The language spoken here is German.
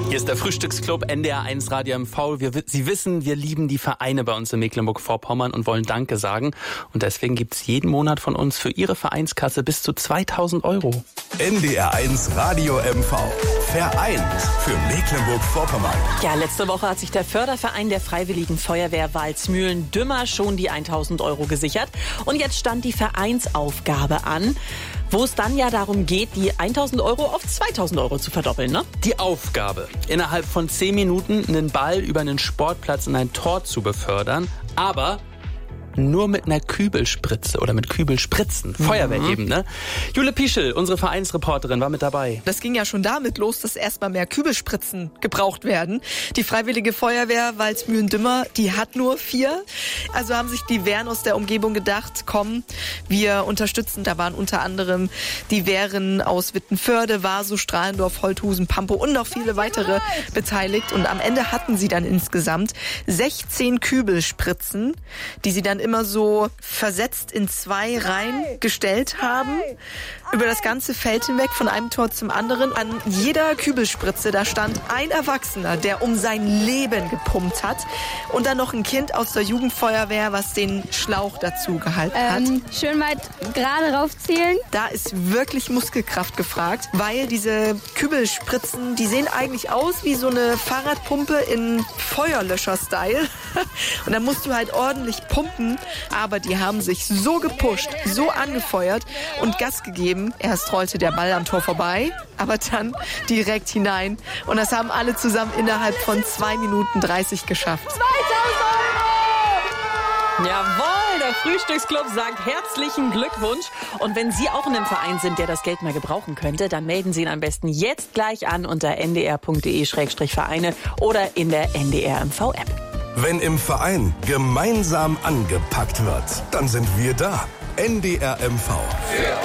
Hier ist der Frühstücksclub NDR1 Radio MV. Sie wissen, wir lieben die Vereine bei uns in Mecklenburg-Vorpommern und wollen Danke sagen. Und deswegen gibt's jeden Monat von uns für Ihre Vereinskasse bis zu 2.000 €. NDR1 Radio MV. Vereint für Mecklenburg-Vorpommern. Ja, letzte Woche hat sich der Förderverein der Freiwilligen Feuerwehr Walsmühlen-Dümmer schon die 1.000 € gesichert. Und jetzt stand die Vereinsaufgabe an, wo es dann ja darum geht, die 1.000 € auf 2.000 € zu verdoppeln, ne? Die Aufgabe, innerhalb von 10 Minuten einen Ball über einen Sportplatz in ein Tor zu befördern, aber nur mit einer Kübelspritze oder mit Kübelspritzen. Feuerwehr eben, ne? Jule Pischel, unsere Vereinsreporterin, war mit dabei. Das ging ja schon damit los, dass erstmal mehr Kübelspritzen gebraucht werden. Die Freiwillige Feuerwehr Walsmühlen-Dümmer, die hat nur 4. Also haben sich die Wehren aus der Umgebung gedacht, komm, wir unterstützen. Da waren unter anderem die Wehren aus Wittenförde, Warsow, Strahlendorf, Holthusen, Pampow und noch viele weitere beteiligt. Und am Ende hatten sie dann insgesamt 16 Kübelspritzen, die sie dann immer so versetzt in 2 Reihen gestellt haben, über das ganze Feld hinweg, von einem Tor zum anderen. An jeder Kübelspritze, da stand ein Erwachsener, der um sein Leben gepumpt hat, und dann noch ein Kind aus der Jugendfeuerwehr, was den Schlauch dazu gehalten hat. Schön weit gerade raufzielen. Da ist wirklich Muskelkraft gefragt, weil diese Kübelspritzen, die sehen eigentlich aus wie so eine Fahrradpumpe in Feuerlöscher-Style. Und da musst du halt ordentlich pumpen. Aber die haben sich so gepusht, so angefeuert und Gas gegeben. Erst rollte der Ball am Tor vorbei, aber dann direkt hinein. Und das haben alle zusammen innerhalb von 2 Minuten 30 geschafft. 2.000 €! Jawohl, der Frühstücksclub sagt herzlichen Glückwunsch. Und wenn Sie auch in einem Verein sind, der das Geld mal gebrauchen könnte, dann melden Sie ihn am besten jetzt gleich an unter ndr.de/Vereine oder in der NDR MV-App. Wenn im Verein gemeinsam angepackt wird, dann sind wir da. NDR MV. Für